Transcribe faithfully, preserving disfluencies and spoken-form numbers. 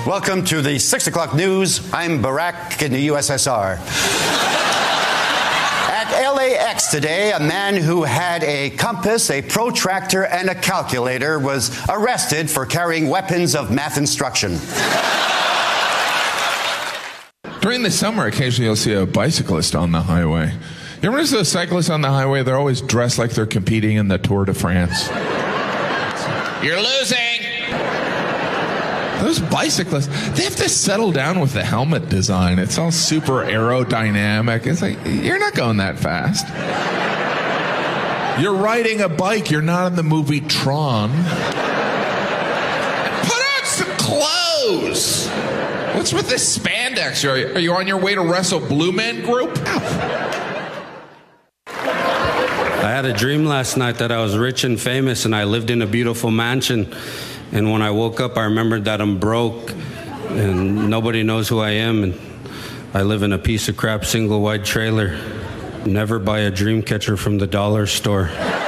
Welcome to the six o'clock news. I'm Barack in the U S S R. At L A X today, a man who had a compass, a protractor, and a calculator was arrested for carrying weapons of math instruction. During the summer, occasionally you'll see a bicyclist on the highway. You ever notice those cyclists on the highway? They're always dressed like they're competing in the Tour de France. You're losing! Those bicyclists, they have to settle down with the helmet design. It's all super aerodynamic. It's like, you're not going that fast. You're riding a bike. You're not in the movie Tron. Put on some clothes. What's with this spandex? Are you, are you on your way to wrestle Blue Man Group? I had a dream last night that I was rich and famous and I lived in a beautiful mansion. And when I woke up, I remembered that I'm broke and nobody knows who I am. And I live in a piece of crap single wide trailer. Never buy a dream catcher from the dollar store.